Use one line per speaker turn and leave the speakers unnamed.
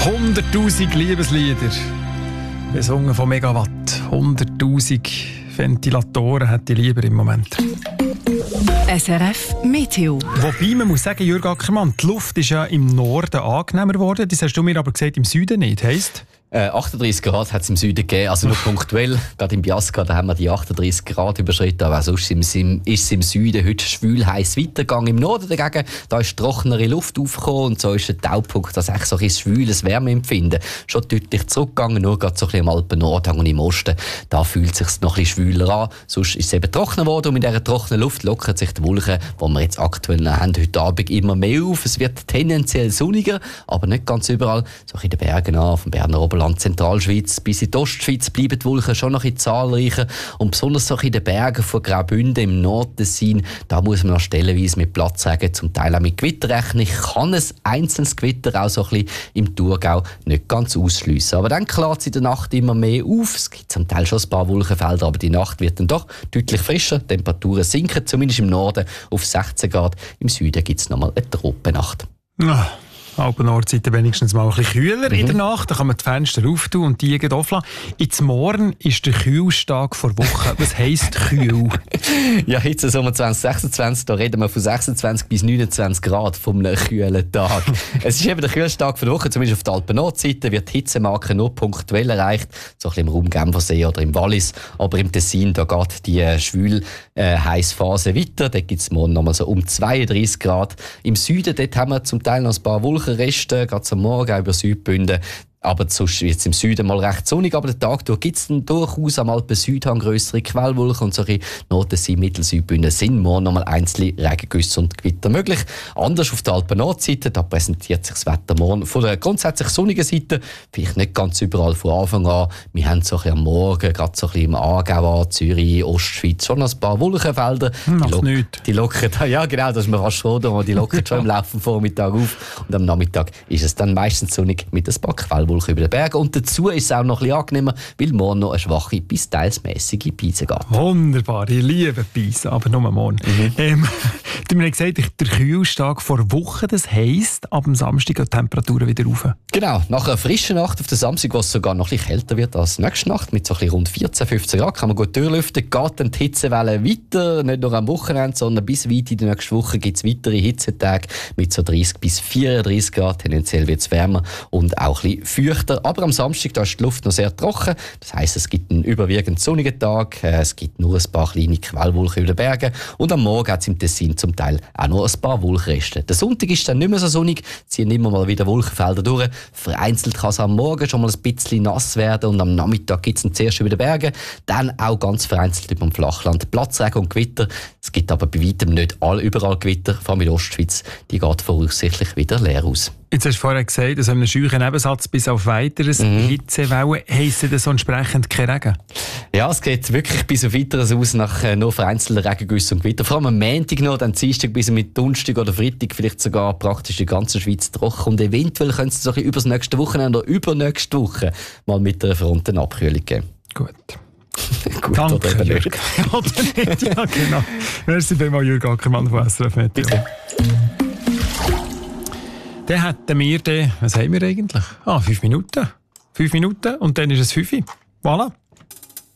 100'000 Liebeslieder, besungen von Megawatt. 100'000 Ventilatoren hätte ich lieber im Moment.
SRF Meteo.
Wobei, man muss sagen, Jürg Ackermann, die Luft ist ja im Norden angenehmer geworden. Das hast du mir aber gesagt, im Süden nicht. Heisst?
38 Grad hat es im Süden gegeben, also nur punktuell. Gerade im Biasca, da haben wir die 38 Grad überschritten, aber auch sonst ist es im Süden heute schwül heiß weitergegangen. Im Norden dagegen, da ist trockenere Luft aufgekommen und so ist der Taupunkt, dass echt so ein schwüles Wärmeempfinden schon deutlich zurückgegangen, nur gerade so ein bisschen im Alpen-Nordhang und im Osten, da fühlt es sich noch ein bisschen schwüler an. Sonst ist es eben trockener geworden und mit dieser trockenen Luft lockert sich die Wolken, die wir jetzt aktuell haben, heute Abend immer mehr auf. Es wird tendenziell sonniger, aber nicht ganz überall. So in den Bergen an, vom Berner Oberland, Zentralschweiz bis in die Ostschweiz bleiben die Wolken schon noch ein bisschen zahlreicher. Und besonders so in den Bergen von Graubünden im Nordtessin, da muss man noch stellenweise mit Platzregen, zum Teil auch mit Gewitter rechnen. Ich kann ein einzelnes Gewitter auch so ein bisschen im Thurgau nicht ganz ausschliessen. Aber dann klärt es in der Nacht immer mehr auf. Es gibt zum Teil schon ein paar Wolkenfelder, aber die Nacht wird dann doch deutlich frischer. Die Temperaturen sinken, zumindest im Norden auf 16 Grad. Im Süden gibt es nochmal eine Tropennacht.
Alpen-Nordseite wenigstens mal ein bisschen kühler in der Nacht. Da kann man die Fenster auftun und die auflassen. Jetzt morgen ist der Kühlstag vor Woche. Was heisst kühl?
Ja, jetzt Sommer 2026, da reden wir von 26 bis 29 Grad vom kühlen Tag. Es ist eben der Kühlstag vor der Woche, zumindest auf der Alpen-Nordseite wird die Hitzemarke nur punktuell erreicht, so ein bisschen im Raum Genfersee oder im Wallis. Aber im Tessin, da geht die schwül heiße Phase weiter. Da gibt es morgen nochmal so um 32 Grad. Im Süden, dort haben wir zum Teil noch ein paar Wolkenreste, gerade am Morgen auch über Südbünden. Aber sonst wird es im Süden mal recht sonnig, aber den Tag durch gibt es dann durchaus am Alpen-Südhang grössere Quellwolken und solche Nordtessin, Mittelsüdbünden sind morgen nochmal einzelne Regengüsse und Gewitter möglich. Anders auf der Alpen-Nordseite, da präsentiert sich das Wetter morgen von der grundsätzlich sonnigen Seite, vielleicht nicht ganz überall von Anfang an. Wir haben so ein bisschen am Morgen, gerade so ein bisschen im Aargau, Zürich, Ostschweiz, schon noch ein paar Wolkenfelder. Die lockern, ja genau, das ist mir fast froh, die lockern schon im Laufe des Vormittags auf und am Nachmittag ist es dann meistens sonnig mit ein paar Quellwolken über den Bergen. Und dazu ist es auch noch ein bisschen angenehmer, weil morgen noch eine schwache bis teils mäßige Brise geht.
Wunderbar, ich liebe Bise, aber nur morgen. Du hast mir gesagt, der Kühlstag vor Woche, das heisst, ab dem Samstag gehen die Temperaturen wieder rauf.
Genau, nach einer frischen Nacht auf den Samstag, wo es sogar noch ein bisschen kälter wird als nächste Nacht, mit so ein bisschen rund 14, 15 Grad, kann man gut durchlüften, geht dann die Hitzewelle weiter, nicht nur am Wochenende, sondern bis weit in die nächste Woche gibt es weitere Hitzetage mit so 30 bis 34 Grad, tendenziell wird es wärmer und auch ein bisschen feuchter. Aber am Samstag da ist die Luft noch sehr trocken. Das heisst, es gibt einen überwiegend sonnigen Tag. Es gibt nur ein paar kleine Quellwolken über den Bergen. Und am Morgen hat es im Tessin zum Teil auch noch ein paar Wolkenreste. Der Sonntag ist dann nicht mehr so sonnig. Ziehen immer mal wieder Wolkenfelder durch. Vereinzelt kann es am Morgen schon mal ein bisschen nass werden. Und am Nachmittag gibt es zuerst über den Bergen. Dann auch ganz vereinzelt über dem Flachland Platzregen und Gewitter. Es gibt aber bei weitem nicht überall Gewitter. Vor allem in der Ostschweiz. Die geht voraussichtlich wieder leer aus.
Jetzt hast du vorher gesagt, dass einem scheuchen Nebensatz bis auf weiteres Hitzewellen heisst das so entsprechend kein Regen?
Ja, es geht wirklich bis auf weiteres aus nach nur vereinzelten Regengüssen und Gewitter. Vor allem am Montag noch, dann Dienstag bis mit Donnerstag oder Freitag vielleicht sogar praktisch die ganze Schweiz trocken. Und eventuell könnte es so über das nächste Wochenende oder übernächste Woche mal mit einer Frontenabkühlung geben.
Gut.
Gut,
danke,
oder
Jürg. Oder nicht, ja genau. Merci vielmals, Jürg Ackermann von SRF Meteo. Dann hätten wir was haben wir eigentlich? 5 Minuten. 5 Minuten und dann ist es 5. Voilà.